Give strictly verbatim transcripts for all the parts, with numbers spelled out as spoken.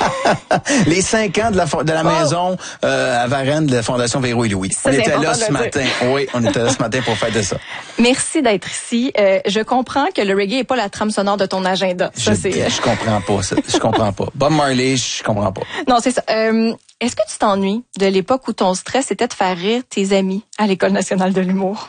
Les cinq ans de la, de la oh. maison euh, à Varennes de la Fondation Véro et Louis. Ça, on était là ce matin. Dire. Oui, on était là ce matin pour faire de ça. Merci d'être ici. Euh, je comprends que le reggae n'est pas la trame sonore de ton agenda. Ça, je, c'est... je comprends pas ça. Je comprends pas. Bob Marley, je comprends pas. Non, c'est ça. Euh, est-ce que tu t'ennuies de l'époque où ton stress était de faire rire tes amis à l'École nationale de l'humour?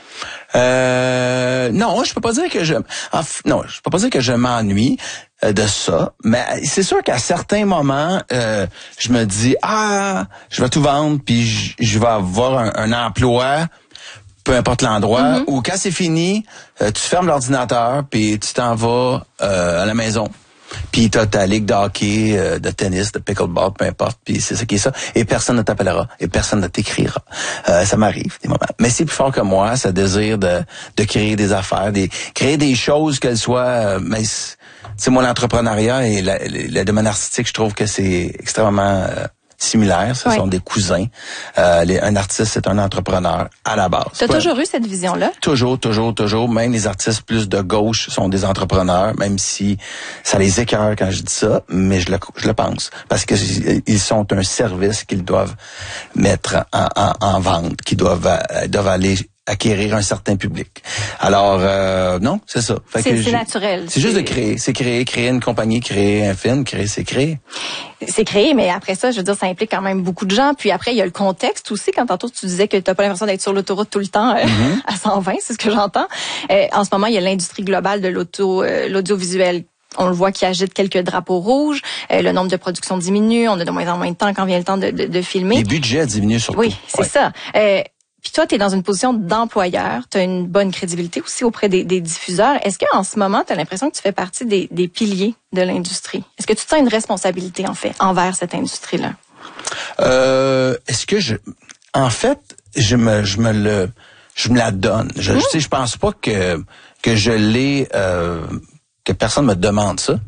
Euh, non, je peux pas dire que je... Enfin, non, je peux pas dire que je m'ennuie de ça, mais c'est sûr qu'à certains moments, euh, je me dis, ah, je vais tout vendre, puis je, je vais avoir un, un emploi, peu importe l'endroit, mm-hmm. ou quand c'est fini, euh, tu fermes l'ordinateur, puis tu t'en vas euh, à la maison. Puis t'as ta ligue de hockey, euh, de tennis, de pickleball, peu importe, puis c'est ça qui est ça. Et personne ne t'appellera, et personne ne t'écrira. Euh, ça m'arrive des moments. Mais c'est plus fort que moi, ce désir de de créer des affaires, des créer des choses qu'elles soient. Euh, mais c'est moi l'entrepreneuriat et la, le domaine artistique, je trouve que c'est extrêmement euh, similaire. Ce oui. sont des cousins. Euh, les, un artiste, c'est un entrepreneur à la base. Tu as toujours eu cette vision-là? Toujours, toujours, toujours. Même les artistes plus de gauche sont des entrepreneurs, même si ça les écœure quand je dis ça, mais je le, je le pense. Parce que ils sont un service qu'ils doivent mettre en, en, en vente, qu'ils doivent, euh, doivent aller acquérir un certain public. Alors, euh, non, c'est ça. Fait c'est, que c'est naturel. C'est juste de créer. C'est créer, créer une compagnie, créer un film, créer, c'est créer. C'est créer, mais après ça, je veux dire, ça implique quand même beaucoup de gens. Puis après, il y a le contexte aussi. Quand tantôt, tu disais que tu n'as pas l'impression d'être sur l'autoroute tout le temps euh, mm-hmm. à cent vingt, c'est ce que j'entends. Euh, en ce moment, il y a l'industrie globale de l'auto, euh, l'audiovisuel. On le voit qui agite quelques drapeaux rouges. Euh, le nombre de productions diminue. On a de moins en moins de temps quand vient le temps de, de, de filmer. Les budgets diminuent surtout. Oui, c'est ouais. ça. Euh, Puis toi, tu es dans une position d'employeur, tu as une bonne crédibilité aussi auprès des, des diffuseurs. Est-ce qu'en ce moment, tu as l'impression que tu fais partie des, des piliers de l'industrie? Est-ce que tu te sens une responsabilité, en fait, envers cette industrie-là? Euh, est-ce que je... En fait, je me, je me le... Je me la donne. Je, mmh. tu sais, je pense pas que, que je l'ai... Euh, que personne me demande ça.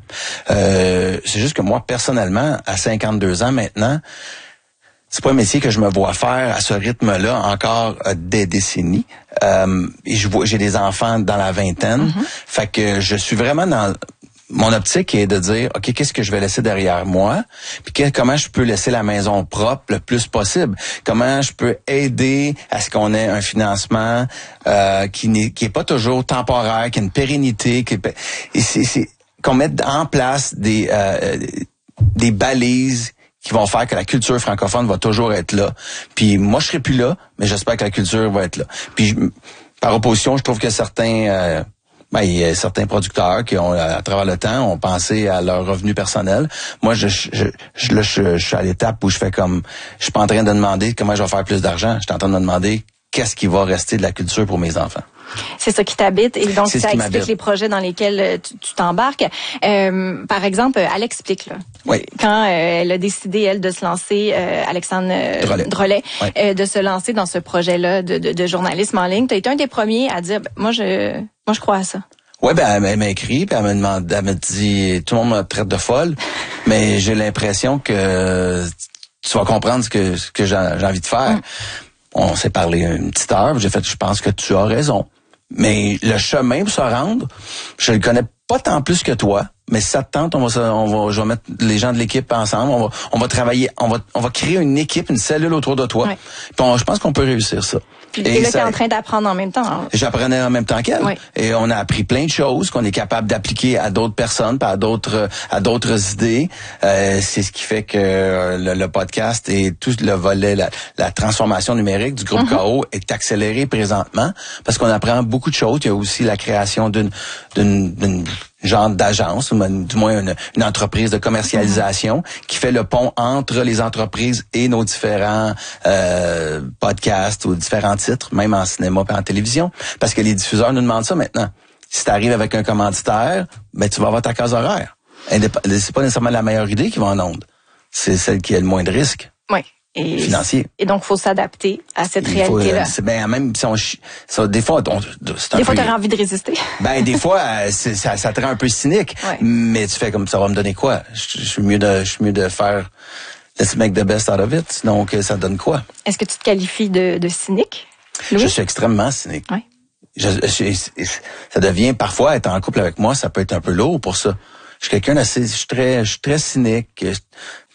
Euh, c'est juste que moi, personnellement, à cinquante-deux ans maintenant... C'est pas un métier que je me vois faire à ce rythme-là encore euh, des décennies. Euh, et je vois, j'ai des enfants dans la vingtaine. Mm-hmm. Fait que je suis vraiment dans mon optique est de dire, OK, qu'est-ce que je vais laisser derrière moi? Puis que, comment je peux laisser la maison propre le plus possible? Comment je peux aider à ce qu'on ait un financement euh, qui n'est qui est pas toujours temporaire, qui a une pérennité, qui est, et c'est, c'est qu'on mette en place des euh, des balises qui vont faire que la culture francophone va toujours être là. Puis moi, je serai plus là, mais j'espère que la culture va être là. Puis je, par opposition, je trouve que certains euh, ben, il y a certains producteurs qui ont, à travers le temps, ont pensé à leur revenu personnel. Moi, je, je, je, là, je, je suis à l'étape où je fais comme, je suis pas en train de demander comment je vais faire plus d'argent. Je suis en train de me demander qu'est-ce qui va rester de la culture pour mes enfants. C'est ça qui t'habite et donc c'est ça explique m'habite. Les projets dans lesquels tu, tu t'embarques. Euh, par exemple, elle explique là. Oui. Quand euh, elle a décidé elle de se lancer, euh, Alexandre euh, Drolet, Drolet oui. euh, de se lancer dans ce projet-là de, de, de journalisme en ligne, tu as été un des premiers à dire, ben, moi je, moi je crois à ça. Ouais, ben elle m'a écrit, puis elle me demande, elle me dit, tout le monde me traite de folle, mais j'ai l'impression que tu vas comprendre ce que ce que j'ai, j'ai envie de faire. Mm. On s'est parlé une petite heure, j'ai fait, je pense que tu as raison. Mais le chemin pour se rendre, je le connais pas tant plus que toi, mais si ça te tente, on va, on va, je vais mettre les gens de l'équipe ensemble, on va, on va travailler, on va, on va créer une équipe, une cellule autour de toi. Ouais. Puis on, je pense qu'on peut réussir ça. Puis et là, tu es en train d'apprendre en même temps. Hein? J'apprenais en même temps qu'elle. Oui. Et on a appris plein de choses qu'on est capable d'appliquer à d'autres personnes, à d'autres, à d'autres idées. Euh, c'est ce qui fait que le, le podcast et tout le volet, la, la transformation numérique du groupe mm-hmm. K O est accéléré présentement parce qu'on apprend beaucoup de choses. Il y a aussi la création d'une, d'une, d'une genre d'agence, du moins une, une entreprise de commercialisation mmh. qui fait le pont entre les entreprises et nos différents euh, podcasts ou différents titres, même en cinéma et en télévision, parce que les diffuseurs nous demandent ça maintenant. Si tu arrives avec un commanditaire, ben tu vas avoir ta case horaire. C'est pas nécessairement la meilleure idée qui va en onde. C'est celle qui a le moins de risques. Oui. Et, financier. Et donc, il faut s'adapter à cette il réalité-là. Faut, c'est bien, même si on, ça, des fois, on, c'est un des fois, tu as envie de résister. Ben, des fois, c'est, ça, ça te rend un peu cynique. Ouais. Mais tu fais comme ça va me donner quoi? Je, je suis mieux de, je suis mieux de faire let's make the best out of it. Donc, ça donne quoi? Est-ce que tu te qualifies de, de cynique, Louis? Je suis extrêmement cynique. Oui. Je, je, ça devient, parfois, être en couple avec moi, ça peut être un peu lourd pour ça. Je suis quelqu'un d'assez, je suis très, je suis très cynique.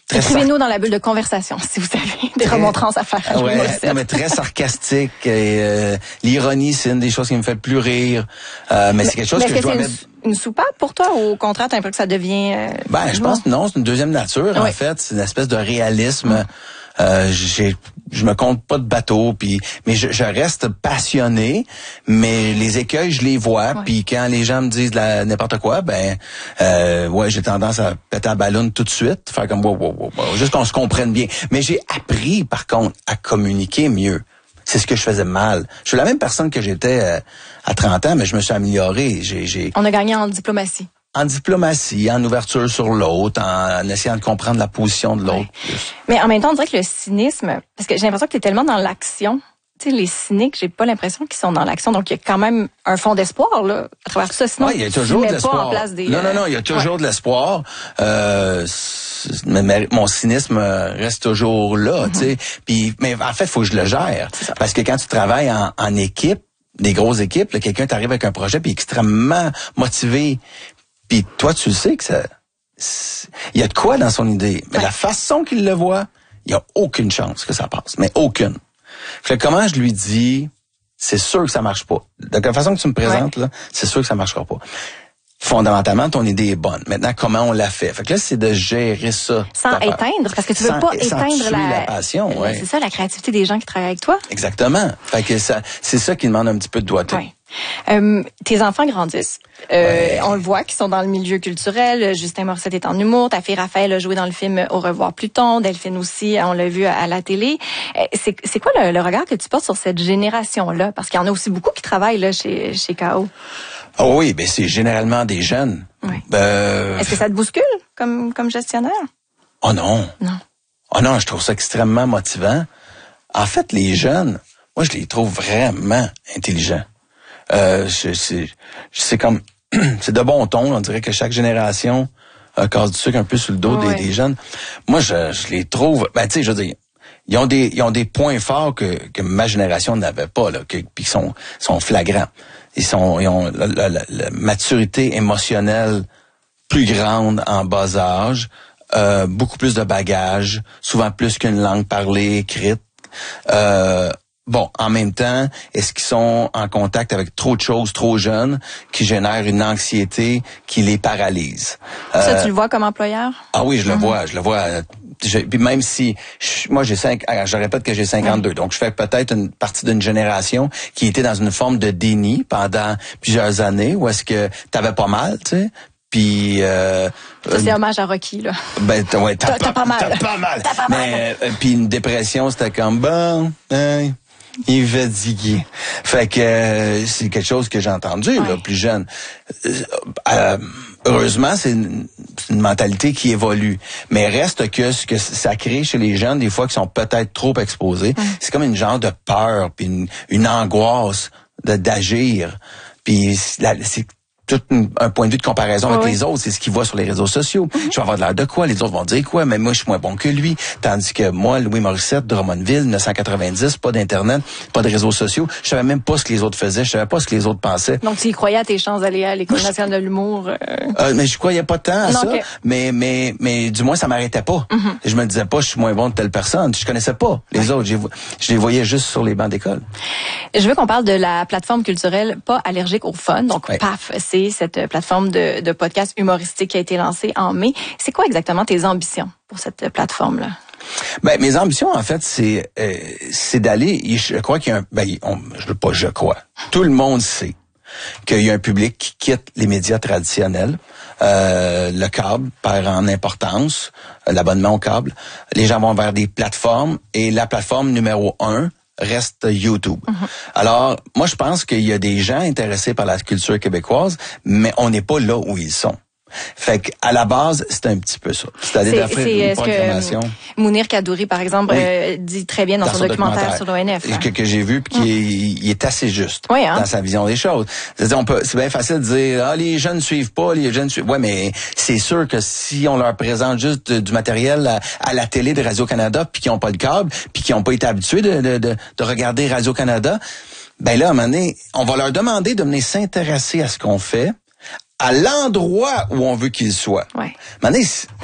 très Écrivez-nous dans la bulle de conversation si vous avez des très, remontrances à faire. À ouais, non, mais très sarcastique. Et, euh, l'ironie, c'est une des choses qui me fait le plus rire. Euh, mais, mais c'est quelque chose mais que je dois une, mettre... une soupape pour toi ou au contraire, t'as l'impression que ça devient... Euh, ben, je pense que non, c'est une deuxième nature, oui. En fait. C'est une espèce de réalisme. Mmh. Euh, j'ai, je me compte pas de bateau, puis mais je, je reste passionné, mais les écueils je les vois, ouais. Puis quand les gens me disent la, n'importe quoi, ben euh, ouais j'ai tendance à péter la ballonne tout de suite, faire comme wow, wow, wow, wow, juste qu'on se comprenne bien. Mais j'ai appris par contre à communiquer mieux. C'est ce que je faisais mal. Je suis la même personne que j'étais euh, à trente ans, mais je me suis amélioré. J'ai, j'ai... On a gagné en diplomatie. En diplomatie, en ouverture sur l'autre, en, en essayant de comprendre la position de l'autre. Ouais. Mais en même temps, on dirait que le cynisme, parce que j'ai l'impression que tu es tellement dans l'action. Tu sais, les cyniques, j'ai pas l'impression qu'ils sont dans l'action. Donc, il y a quand même un fond d'espoir là à travers tout ça. Sinon, ouais, il y a toujours de l'espoir. Pas en place des, non, non, non, il y a toujours ouais. de l'espoir. Euh, mais, mais mon cynisme reste toujours là, mm-hmm. tu sais. Puis, mais en fait, il faut que je le gère. Parce que quand tu travailles en, en équipe, des grosses équipes, là, quelqu'un t'arrive avec un projet puis extrêmement motivé. Puis toi, tu le sais que ça, il y a de quoi dans son idée, mais ouais. La façon qu'il le voit, il y a aucune chance que ça passe, mais aucune. Fait que comment je lui dis, c'est sûr que ça marche pas. De la façon que tu me présentes ouais. là, c'est sûr que ça marchera pas. Fondamentalement, ton idée est bonne. Maintenant, comment on l'a fait? Fait que là, c'est de gérer ça. Sans éteindre, parce que tu veux sans, pas sans éteindre la, la passion. Ouais. C'est ça, la créativité des gens qui travaillent avec toi. Exactement. Fait que ça, c'est ça qui demande un petit peu de doigté. Ouais. Euh, tes enfants grandissent. Euh, ouais. On le voit qu'ils sont dans le milieu culturel. Justin Morissette est en humour. Ta fille Raphaël a joué dans le film Au revoir Pluton. Delphine aussi, on l'a vu à, à la télé. C'est, c'est quoi le, le regard que tu portes sur cette génération-là? Parce qu'il y en a aussi beaucoup qui travaillent là chez, chez K O. Oh oui, ben c'est généralement des jeunes. Oui. Euh... Est-ce que ça te bouscule comme, comme gestionnaire? Oh non. Non. Oh non, je trouve ça extrêmement motivant. En fait, les jeunes, moi, je les trouve vraiment intelligents. Euh, je, c'est, c'est comme, c'est de bon ton. On dirait que chaque génération euh, casse du sucre un peu sur le dos ouais. des, des jeunes. Moi, je, je les trouve, ben tu sais, je veux dire, ils ont des, ils ont des points forts que, que ma génération n'avait pas, là, que, puis qui sont, sont flagrants. Ils sont, ils ont la, la, la, la maturité émotionnelle plus grande en bas âge, euh, beaucoup plus de bagages, souvent plus qu'une langue parlée, écrite. Euh, Bon, en même temps, est-ce qu'ils sont en contact avec trop de choses trop jeunes qui génèrent une anxiété qui les paralyse? Ça, euh, tu le vois comme employeur? Ah oui, je le mm-hmm. vois, je le vois. Je, puis même si, je, moi j'ai cinq, je répète que j'ai cinquante-deux, mm-hmm. donc je fais peut-être une partie d'une génération qui était dans une forme de déni pendant plusieurs années, où est-ce que t'avais pas mal, tu sais. Puis euh, ça, c'est hommage à Rocky, là. Ben t'as, ouais, t'as, t'as, t'as pas mal. T'as pas mal. T'as pas mal. Mais euh, puis une dépression, c'était comme bon, hein, il va diguer. Fait que euh, c'est quelque chose que j'ai entendu ouais. là, plus jeune. Euh, euh, heureusement, c'est une, c'est une mentalité qui évolue. Mais reste que ce que ça crée chez les jeunes, des fois, qui sont peut-être trop exposés, ouais. c'est comme une genre de peur, puis une, une angoisse de d'agir. Puis c'est tout un point de vue de comparaison oui. avec les autres, c'est ce qu'ils voient sur les réseaux sociaux. Mm-hmm. Je vais avoir de l'air de quoi, les autres vont dire quoi, mais moi je suis moins bon que lui. Tandis que moi, Louis Morissette, de Drummondville, dix-neuf cent quatre-vingt-dix, pas d'internet, pas de réseaux sociaux, je savais même pas ce que les autres faisaient, je savais pas ce que les autres pensaient. Donc tu y croyais à tes chances d'aller à l'École nationale de l'humour euh... Euh, mais je croyais pas tant à non, ça, okay. mais mais mais du moins ça m'arrêtait pas. Mm-hmm. Je me disais pas je suis moins bon que telle personne, je connaissais pas les ouais. autres, je, je les voyais juste sur les bancs d'école. Je veux qu'on parle de la plateforme culturelle Pas allergique au fun, donc ouais. P A F, c'est cette plateforme de, de podcast humoristique qui a été lancée en mai. C'est quoi exactement tes ambitions pour cette plateforme-là? Ben, mes ambitions, en fait, c'est euh, c'est d'aller, je crois qu'il y a un, ben, on, je veux pas, je crois. Tout le monde sait qu'il y a un public qui quitte les médias traditionnels. Euh, le câble perd en importance, l'abonnement au câble. Les gens vont vers des plateformes et la plateforme numéro un reste YouTube. Mm-hmm. Alors, moi, je pense qu'il y a des gens intéressés par la culture québécoise, mais on n'est pas là où ils sont. Fait qu'à la base, c'est un petit peu ça. C'est-à-dire c'est, c'est, une programmation. Que Mounir Kadouri, par exemple, oui. euh, dit très bien dans, dans son, son documentaire, documentaire sur l'O N F. Hein. Que, que j'ai vu, puis qui est, il est assez juste oui, hein? dans sa vision des choses. C'est-à-dire, on peut, c'est bien facile de dire, ah, les jeunes suivent pas, les jeunes suivent. Ouais, mais c'est sûr que si on leur présente juste du matériel à, à la télé de Radio-Canada, puis qu'ils n'ont pas le câble, puis qu'ils n'ont pas été habitués de, de, de, de regarder Radio-Canada, ben là, à un moment donné, on va leur demander de venir s'intéresser à ce qu'on fait, à l'endroit où on veut qu'ils soient. Ouais. Maintenant,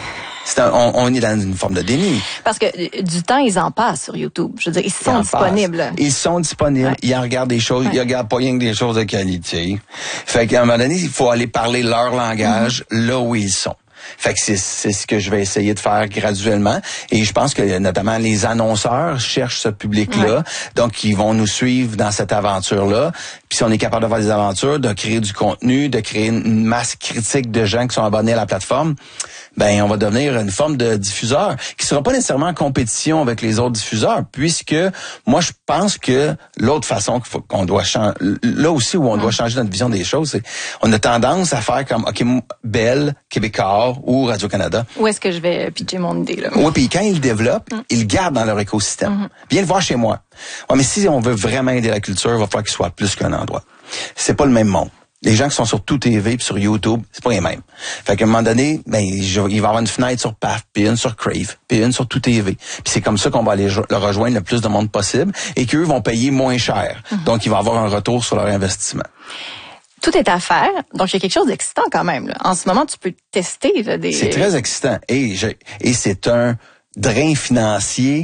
C'est un, on, on est dans une forme de déni. Parce que du temps, ils en passent sur YouTube. Je veux dire, ils sont Ils disponibles. Passent. Ils sont disponibles. Ouais. Ils en regardent des choses. Ouais. Ils regardent pas rien que des choses de qualité. Fait qu'à un moment donné, il faut aller parler leur langage mm-hmm. là où ils sont. Fait que c'est, c'est ce que je vais essayer de faire graduellement. Et je pense que notamment les annonceurs cherchent ce public-là. Ouais. Donc, ils vont nous suivre dans cette aventure-là. Puis si on est capable de faire des aventures, de créer du contenu, de créer une masse critique de gens qui sont abonnés à la plateforme, ben on va devenir une forme de diffuseur qui sera pas nécessairement en compétition avec les autres diffuseurs, puisque moi je pense que l'autre façon qu'il faut, qu'on doit changer, là aussi où on doit changer notre vision des choses, c'est on a tendance à faire comme ok Bell, Québécois ou Radio-Canada. Où est-ce que je vais pitcher mon idée là? Oui, puis quand ils le développent, mm. ils le gardent dans leur écosystème. Mm-hmm. Viens le voir chez moi. Ouais, mais si on veut vraiment aider la culture, il va falloir qu'il soit plus qu'un endroit. C'est pas le même monde. Les gens qui sont sur Tout T V puis sur YouTube, c'est pas les mêmes. Fait qu'à un moment donné, ben il va y avoir une fenêtre sur P A F, puis une sur Crave, puis une sur Tout T V. Puis c'est comme ça qu'on va aller le rejoindre le plus de monde possible et qu'eux vont payer moins cher. Mm-hmm. Donc ils vont avoir un retour sur leur investissement. Tout est à faire, donc il y a quelque chose d'excitant quand même. Là. En ce moment, tu peux tester là, des. C'est très excitant et je, et c'est un drain financier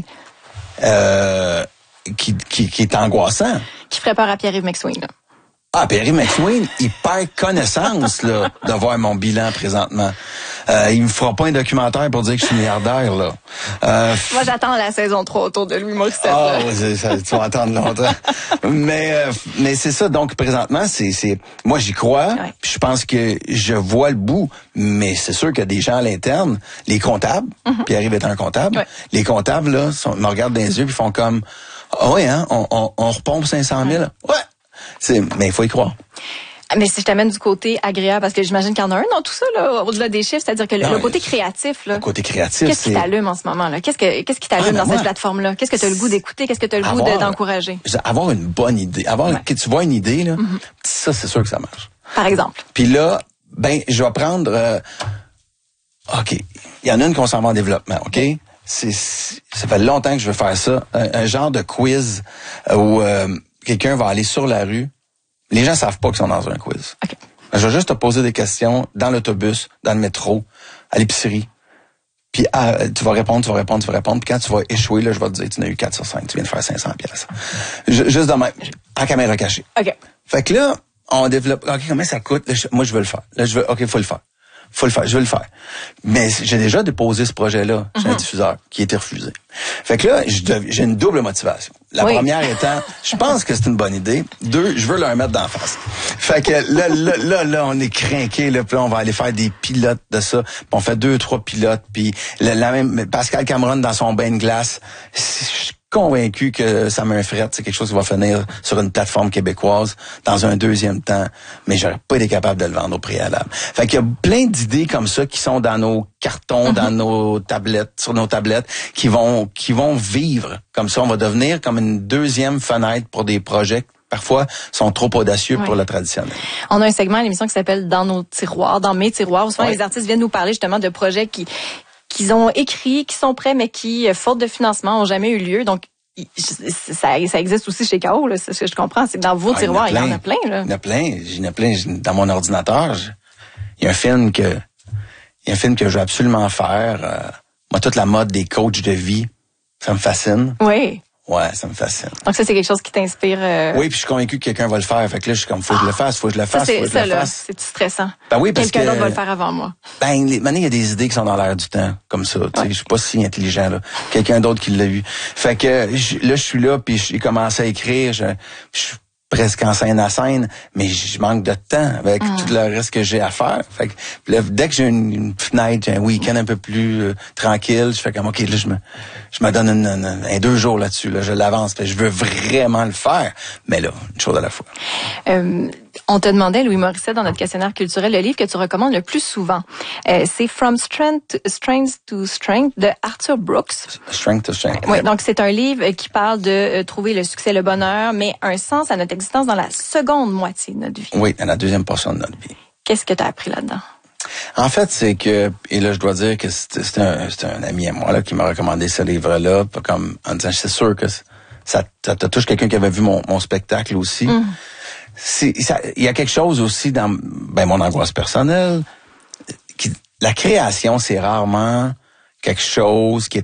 euh, qui, qui qui est angoissant. Qui ferait peur à Pierre-Yves McSween. Là. Ah, Pierre-Yves McSween, il perd connaissance là de voir mon bilan présentement. Euh, il me fera pas un documentaire pour dire que je suis milliardaire là. Euh, Moi, j'attends la saison trois autour de Louis Morissette. Ah, oui, ça, tu vas attendre longtemps. mais euh, mais c'est ça. Donc présentement, c'est c'est moi j'y crois. Ouais. Puis je pense que je vois le bout. Mais c'est sûr qu'il y a des gens à l'interne, les comptables. Mm-hmm. Pierre-Yves est un comptable. Ouais. Les comptables là, sont, me regardent dans les yeux puis font comme ah ouais hein, on on, on repompe cinq cent mille. Ouais. ouais. C'est, mais il faut y croire. Mais si je t'amène du côté agréable, parce que j'imagine qu'il y en a un dans tout ça, là, au-delà des chiffres, c'est-à-dire que le, non, le côté créatif, là. Le côté créatif, qu'est-ce c'est... qui t'allume en ce moment, là? Qu'est-ce que, qu'est-ce qui t'allume ah, dans moi, cette plateforme-là? Qu'est-ce que tu as le goût d'écouter? Qu'est-ce que tu as le avoir, goût de, d'encourager? Avoir une bonne idée. Avoir, ouais. que tu vois une idée, là, mm-hmm. ça, c'est sûr que ça marche. Par exemple. Puis là, ben, je vais prendre, euh, OK. Il y en a une qu'on s'en va en développement, OK? Okay. C'est, ça fait longtemps que je veux faire ça. Un, un genre de quiz où, euh, quelqu'un va aller sur la rue. Les gens savent pas qu'ils sont dans un quiz. Okay. Je vais juste te poser des questions dans l'autobus, dans le métro, à l'épicerie. Puis ah, tu vas répondre, tu vas répondre, tu vas répondre. Puis quand tu vas échouer, là, je vais te dire, tu n'as eu quatre sur cinq, tu viens de faire cinq cents pièces. Juste de même, en caméra cachée. OK. Fait que là, on développe, OK, combien ça coûte? Là, je, moi, je veux le faire. Là, je veux, OK, faut le faire. Faut le faire, je veux le faire. Mais j'ai déjà déposé ce projet-là chez mm-hmm. un diffuseur qui a été refusé. Fait que là, j'ai une double motivation. La oui. première étant, je pense que c'est une bonne idée. Deux, je veux leur mettre d'en face. Fait que là, là, là, là, on est crinqué, là, puis là, on va aller faire des pilotes de ça. Puis on fait deux, trois pilotes, puis la, la même Pascal Cameron dans son bain de glace. Je suis convaincu que ça m'infrette, c'est quelque chose qui va finir sur une plateforme québécoise dans un deuxième temps, mais j'aurais pas été capable de le vendre au préalable. Fait qu'il y a plein d'idées comme ça qui sont dans nos cartons, mm-hmm. dans nos tablettes, sur nos tablettes, qui vont qui vont vivre comme ça. On va devenir comme une deuxième fenêtre pour des projets qui, parfois, sont trop audacieux oui. pour le traditionnel. On a un segment à l'émission qui s'appelle « Dans nos tiroirs », dans mes tiroirs. Souvent, oui. les artistes viennent nous parler justement de projets qui qu'ils ont écrits, qui sont prêts, mais qui, faute de financement, ont jamais eu lieu. Donc, ça, ça existe aussi chez K O, là, c'est ce que je comprends. C'est que dans vos ah, tiroirs, il y en a plein. Là. Il y en a plein. Il y en a plein. Dans mon ordinateur, je, il y a un film que il y a un film que je veux absolument faire. Euh, moi, toute la mode des coachs de vie, ça me fascine. Oui. Ouais, ça me fascine. Donc ça, c'est quelque chose qui t'inspire. Euh... Oui, puis je suis convaincu que quelqu'un va le faire. Fait que là, je suis comme, faut que je le fasse, faut que je le fasse, ça, c'est, faut que je ça, le là, fasse. C'est stressant. Ben oui, parce quelqu'un que... d'autre va le faire avant moi. Ben, les, maintenant, il y a des idées qui sont dans l'air du temps, comme ça. Tu sais, ouais. Je suis pas si intelligent, là. Quelqu'un d'autre qui l'a eu. Fait que, je, là, je suis là, puis j'ai commencé à écrire. Je, je suis presque en scène à scène, mais je manque de temps avec mm. tout le reste que j'ai à faire. Fait que là, dès que j'ai une, une fenêtre, j'ai un week-end un peu plus euh, tranquille, je fais comme, OK, là, je me, je me donne une, une, un deux jours là-dessus, là, je l'avance. Je veux vraiment le faire, mais là, une chose à la fois. Euh, on te demandait, Louis Morissette, dans notre questionnaire culturel, le livre que tu recommandes le plus souvent. Euh, c'est From Strength, Strength to Strength de Arthur Brooks. Strength to Strength. Oui, donc c'est un livre qui parle de euh, trouver le succès, le bonheur, mais un sens à notre existence dans la seconde moitié de notre vie. Oui, dans la deuxième portion de notre vie. Qu'est-ce que tu as appris là-dedans? En fait, c'est que, et là, je dois dire que c'est, c'est, un, c'est un ami à moi là qui m'a recommandé ce livre-là, comme en disant, c'est sûr que ça, ça te touche quelqu'un qui avait vu mon, mon spectacle aussi. Mm. C'est, ça, il y a quelque chose aussi dans ben, mon angoisse personnelle. Qui, la création, c'est rarement quelque chose qui est